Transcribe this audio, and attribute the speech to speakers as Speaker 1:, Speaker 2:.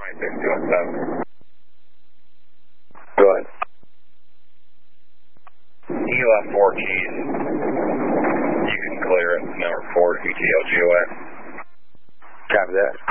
Speaker 1: 2627.
Speaker 2: Go ahead.
Speaker 1: He left 4 keys. You can clear it. Number 4 ETLGOA.
Speaker 2: Copy that.